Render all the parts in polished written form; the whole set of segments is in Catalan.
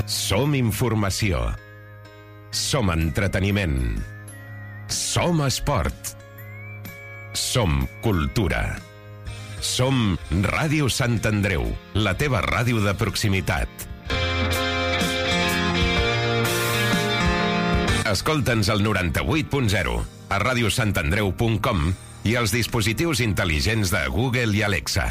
Som informació. Som entreteniment. Som esport. Som cultura. Som Ràdio Sant Andreu, la teva ràdio de proximitat. Escolta'ns al 98.0, a radiosantandreu.com i als dispositius intel·ligents de Google i Alexa.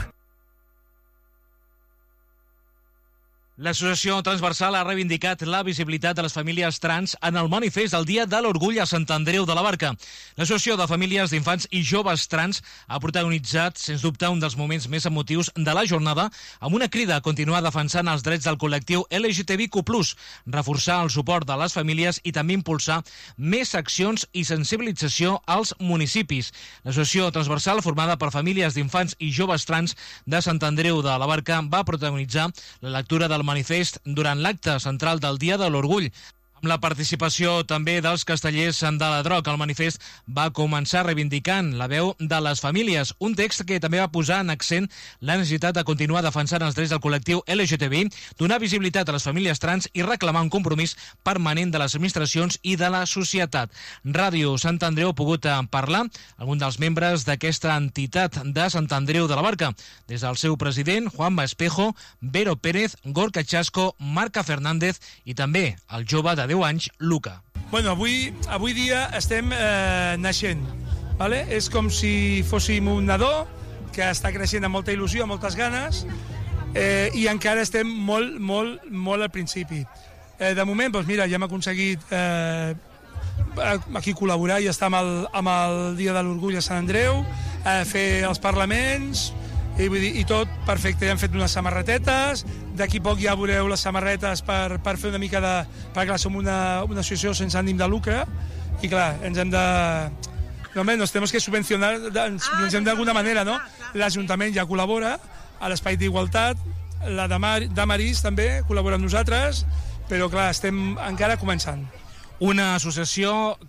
L'Associació Transversal ha reivindicat la visibilitat de les famílies trans en el manifest del Dia de l'Orgull a Sant Andreu de la Barca. L'Associació de Famílies d'Infants i Joves Trans ha protagonitzat, sens dubte, un dels moments més emotius de la jornada amb una crida a continuar defensant els drets del col·lectiu LGTBIQ+, reforçar el suport de les famílies i també impulsar més accions i sensibilització als municipis. L'Associació Transversal, formada per famílies d'infants i joves trans de Sant Andreu de la Barca, va protagonitzar la lectura del manifest durant l'acte central del Dia de l'Orgull. Amb la participació també dels castellers de la Droc, el manifest va començar reivindicant la veu de les famílies, un text que també va posar en accent la necessitat de continuar defensant els drets del col·lectiu LGTBI, donar visibilitat a les famílies trans i reclamar un compromís permanent de les administracions i de la societat. Ràdio Sant Andreu ha pogut parlar amb un dels membres d'aquesta entitat de Sant Andreu de la Barca, des del seu president, Juanma Espejo, Vero Pérez, Gorka Chasco, Marca Fernández i també el jove de 10 anys, Luca. Bueno, avui dia estem naixent, ¿vale? És com si fóssim un nadó que està creixent amb molta il·lusió, amb moltes ganes, i encara estem molt al principi. De moment, doncs mira, ja hem aconseguit aquí col·laborar i estar amb el Dia de l'Orgull a Sant Andreu, fer els parlaments, i tot perfecte. Ja hem fet unes samarretetes, d'aquí poc ja veureu les samarretes per fer una mica de... perquè clar, som una associació sense ànim de lucre i clar, ens hem de... nos tenemos que subvencionar, ens hem d'alguna manera, no? L'Ajuntament ja col·labora, a l'Espai d'Igualtat, la Damaris també col·labora amb nosaltres, però clar, estem encara començant. Una associació